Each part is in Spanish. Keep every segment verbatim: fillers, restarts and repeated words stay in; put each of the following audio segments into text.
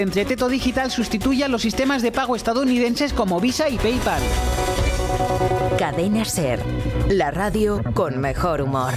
Entreteto Digital sustituye a los sistemas de pago estadounidenses como Visa y PayPal. Cadena SER, la radio con mejor humor.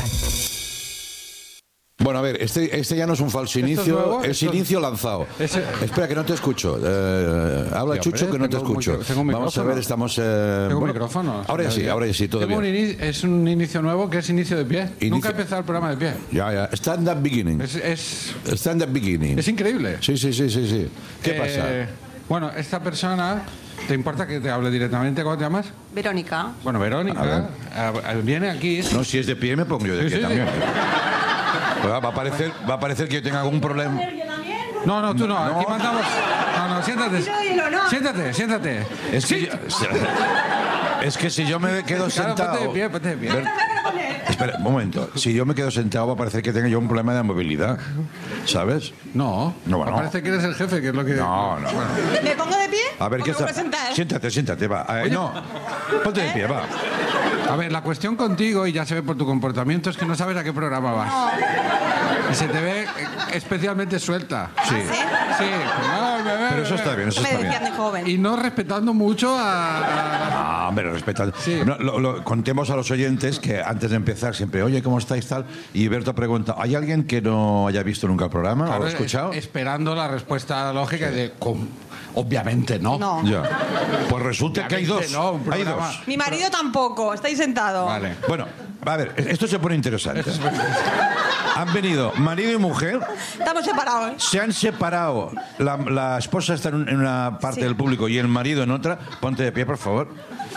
Bueno, a ver, este, este ya no es un falso inicio, es, es inicio lanzado. Ese... Espera, que no te escucho. Eh, habla, sí, Chucho, hombre, que no te escucho. Un Vamos a ver, estamos... Eh, tengo bueno, micrófono. Ahora ya sí, ahora ya sí, todo tengo bien. Un in, es un inicio nuevo que es inicio de pie. Inicio... Nunca he empezado el programa de pie. Ya, ya. Stand up beginning. Es, es... Stand up beginning. Es increíble. Sí, sí, sí, sí, sí. ¿Qué eh, pasa? Bueno, esta persona... ¿Te importa que te hable directamente? ¿Cómo te llamas? Verónica. Bueno, Verónica. A a, a, viene aquí... No, si es de pie me pongo yo de sí, pie sí, también. Sí. Va a parecer, va a parecer que yo tenga algún problema. No, no, tú no. no. Aquí mandamos... No, no, siéntate. Siéntate, siéntate. Es que, sí. yo, es que si yo me quedo claro, sentado... Ponte de pie, ponte de pie. Ver, espera, un momento. Si yo me quedo sentado va a parecer que tenga yo un problema de movilidad. ¿Sabes? No. No, bueno. Parece que eres el jefe, que es lo que... No, no. Bueno. ¿Me pongo de pie? A ver, ¿qué está? Siéntate, siéntate, va. Eh, no, ponte de pie, va. A ver, la cuestión contigo, y ya se ve por tu comportamiento, es que no sabes a qué programa vas. No. Y se te ve especialmente suelta. Sí. ¿Ah, sí? Sí. Pero eso está bien, eso me está bien. decían de joven. Y no respetando mucho a... Ah, hombre, respetando. Sí. No, lo, lo, contemos a los oyentes que antes de empezar siempre, oye, ¿cómo estáis tal? Y Berto pregunta, ¿hay alguien que no haya visto nunca el programa Claro, o lo ha escuchado? Es, esperando la respuesta lógica sí. de... ¿cómo? Obviamente no. No. Ya. Pues resulta que hay dos. No, hay dos. Mi marido tampoco, estáis sentado. Vale. Bueno, a ver, esto se pone interesante. Es Han venido marido y mujer. Estamos separados. Se han separado. La, la esposa está en una parte sí. del público y el marido en otra. Ponte de pie, por favor.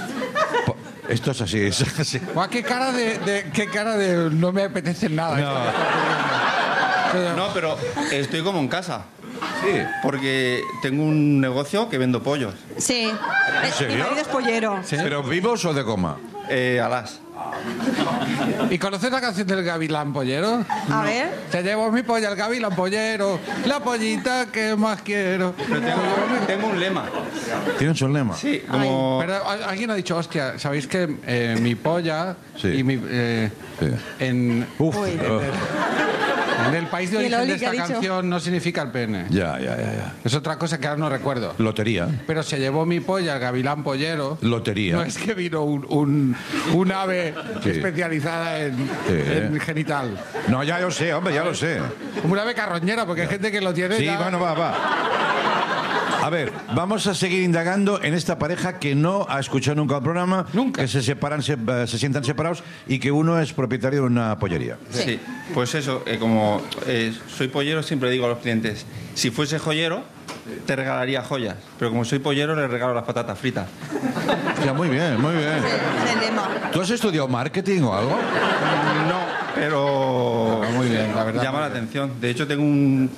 Esto es así, es así. Guau, qué cara de, de, qué cara de no me apetece nada. No. No, pero estoy como en casa. Sí. Porque tengo un negocio que vendo pollos. Sí. ¿En serio? Mi marido es pollero. ¿Sí? ¿Pero vivos o de goma? Eh, alas. ¿Y conoces la canción del Gavilán Pollero? A ver. Te llevo mi polla al Gavilán Pollero, la pollita que más quiero. Pero tengo, tengo un lema. ¿Tienes un lema? Sí, como... Pero alguien ha dicho, hostia, ¿sabéis que eh, mi polla sí. y mi... Eh, sí. En... Uf. En el, en el país de origen de esta dicho? canción no significa el pene. Ya, ya, ya, ya. Es otra cosa que ahora no recuerdo. Lotería. Pero se llevó mi polla al Gavilán Pollero. Lotería. No es que vino un, un, un ave sí. especializada en, sí. en genital. No, ya lo sé, hombre, ya lo sé. Como un ave carroñera, porque hay gente que lo tiene. Sí, ya... bueno, va, va. A ver, vamos a seguir indagando en esta pareja que no ha escuchado nunca el programa, nunca. Que se separan, se, se sientan separados y que uno es propietario de una pollería. Sí, sí. Pues eso, eh, como eh, soy pollero, siempre digo a los clientes, si fuese joyero, te regalaría joyas, pero como soy pollero, le regalo las patatas fritas. Ya, muy bien, muy bien. Es el lema. ¿Tú has estudiado marketing o algo? No, pero muy bien, la verdad. Llama la atención. De hecho, tengo un...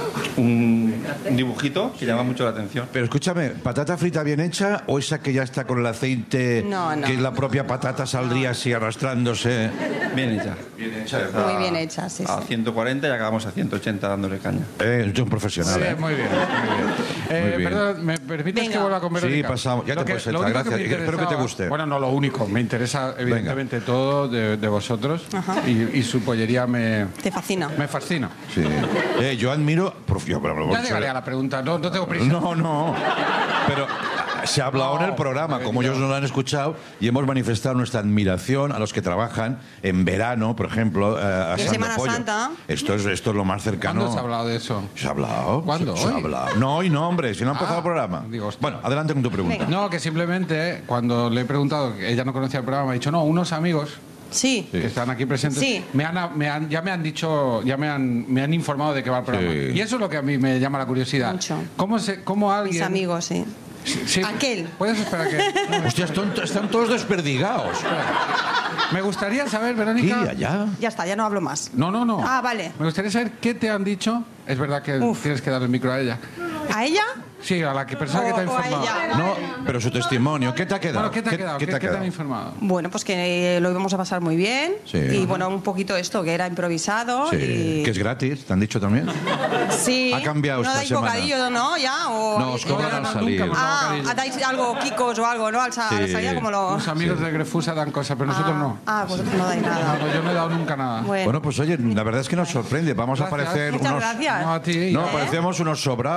un dibujito que llama mucho la atención. Pero escúchame, ¿patata frita bien hecha o esa que ya está con el aceite, no, no. que la propia patata saldría así arrastrándose? Bien hecha. Bien hecha. Muy bien hecha, sí, A sí. ciento cuarenta y acabamos a ciento ochenta dándole caña. Eh, yo un profesional. Sí, eh. muy bien, muy bien. Eh, Muy bien. Perdón, ¿me permites Venga. que vuelva con Verónica? Sí, pasamos. Ya Lo te que- puedes lo sentar, único que gracias. me Espero que te interesaba- guste. Bueno, no lo único. Me interesa, evidentemente, todo de, de vosotros. Ajá. Y, y su pollería me, Te fascina. me fascina. Sí. Eh, yo admiro... Por, yo, pero, Ya llegaré a la pregunta. No, no tengo prisa. No, no. Pero se ha hablado No, en el programa, como ellos no lo han escuchado, y hemos manifestado nuestra admiración a los que trabajan en verano, por ejemplo, eh, asando Semana pollo. Santa. Esto es, esto es lo más cercano. ¿Cuándo se ha hablado de eso? ¿Se ha hablado? ¿Cuándo? Se, se ha ¿Hoy? hablado. No, hoy no, hombre, si no ha empezado Ah, el programa. digo, hostia. Bueno, adelante con tu pregunta. No, que simplemente cuando le he preguntado, que ella no conocía el programa, me ha dicho, no, unos amigos Sí. que están aquí presentes, Sí. me han, me han- ya me han dicho, ya me han, me han informado de qué va el programa. Sí. Y eso es lo que a mí me llama la curiosidad. Mucho. ¿Cómo, se, cómo alguien... Mis amigos, sí. Sí, Aquel. ¿Puedes esperar que...? Hostia, están, están todos desperdigados. Me gustaría saber, Sí, Verónica... allá. Ya está, ya no hablo más. No, no, no. Ah, vale. Me gustaría saber qué te han dicho. Es verdad que Uf. tienes que dar el micro a ella. ¿A ella? Sí, a la que persona que te ha O- o a informado. ella. No, pero su testimonio, ¿qué te ha quedado? Bueno, ¿qué te ha quedado? ¿Qué, te ha qué te han quedado? informado? Bueno, pues que lo íbamos a pasar muy bien. Sí. Y bueno, un poquito esto, que era improvisado. Sí, y... que es gratis, ¿te han dicho también? Sí. Ha cambiado ¿No esta dais semana. bocadillo, no? ¿Ya? O No, os cobran al salir. nunca, Ah, bocadillo. dais algo, kikos o algo, ¿no? Al sa- Sí. al salida como lo... Los amigos de Grefusa dan cosas, pero nosotros ah, no. Ah, vosotros no dais nada. No, yo no he dado nunca nada. Bueno, Bueno, pues oye, la verdad es que nos sorprende. Vamos a Gracias. parecer muchas unos... gracias. No, a ti. No, ¿Eh? parecemos unos sobraos, ¿no? De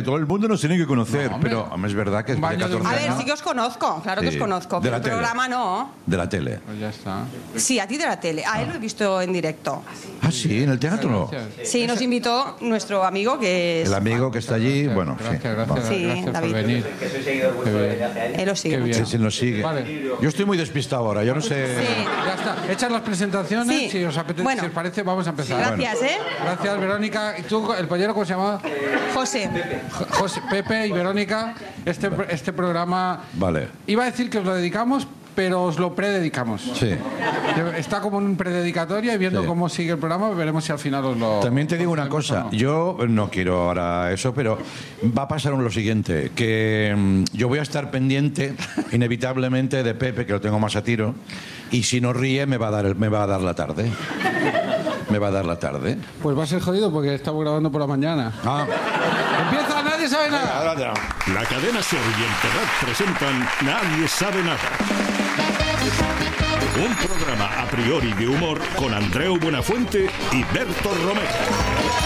todo el mundo nos tiene que conocer, No, hombre. pero hombre, es verdad que es de Baño de catorce A ver, años. sí que os conozco, claro que Sí. os conozco. De Pero la el tele. programa no. De la tele. Pues ya está. Sí, a ti de la tele. A él lo he visto en directo. Ah, sí, en el teatro. Gracias. Sí, nos invitó nuestro amigo que es. El amigo que está allí, bueno, Gracias, sí. gracias, Vale. Sí, gracias por David. venir. Qué bien. Él lo sigue Qué mucho. bien. Sí, sí, nos sigue. Vale. Yo estoy muy despistado ahora, yo no sé. Sí. Ya está. Hechas las presentaciones, Sí. si os apetece, Bueno. si os parece, vamos a empezar. Gracias, ¿eh? Gracias, Verónica. ¿Y tú, el pollero, cómo se llama? José. Jo- José, Pepe y Verónica. Este, este programa... Vale. Iba a decir que os lo dedicamos, pero os lo prededicamos. Sí. Está como en un prededicatoria y viendo Sí. cómo sigue el programa, veremos si al final os lo... También te digo os una lo cosa, hacemos o no. yo no quiero ahora eso, pero va a pasar lo siguiente, que mm, yo voy a estar pendiente inevitablemente de Pepe, que lo tengo más a tiro, y si no ríe me va a dar, el- me va a dar la tarde. Me va a dar la tarde. Pues va a ser jodido porque estamos grabando por la mañana. Ah, ¡Empieza! ¡Nadie sabe nada! La cadena Ser y Enterrat presentan Nadie sabe nada. Un programa a priori de humor con Andreu Buenafuente y Berto Romero.